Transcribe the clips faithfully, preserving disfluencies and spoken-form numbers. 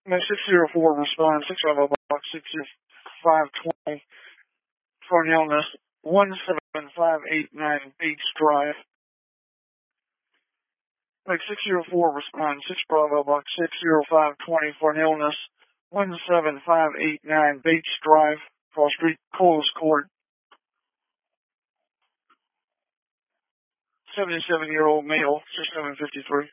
My six zero four respond, six five box six zero five twenty for an illness, one seven five eight nine Bates Drive. My six zero four respond, six Bravo box six zero five twenty for an illness, one seven five eight nine Bates Drive, Cross Street, Coles Court. seventy-seven-year-old male, six seven fifty-three.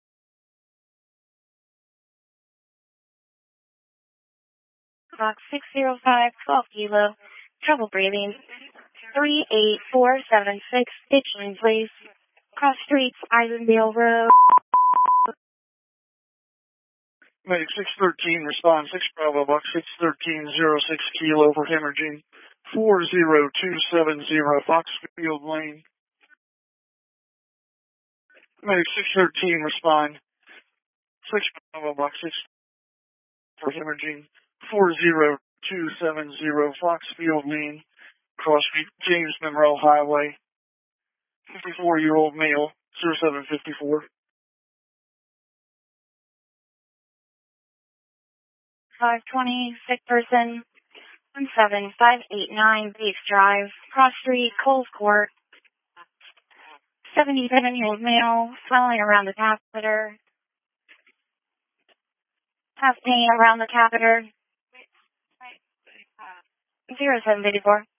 Box six zero five, twelve kilo, trouble breathing, three eight four seven six, Ditchling, please. Cross Street, Islandale Road. Medic six thirteen, respond six Bravo box six thirteen zero six kilo for hemorrhaging, four zero two seven zero Foxfield Lane. Medic six thirteen, respond six Bravo box six for hemorrhaging, four zero two seven zero Foxfield Lane, Cross Street, James Monroe Highway, fifty-four-year-old male, zero seven fifty-four. five twenty, sick person, one seven five eight nine Bates Drive, Cross Street, Coles Court. seventy-seven-year-old male, swelling around the catheter. Have pain around the catheter. zero seven fifty-four.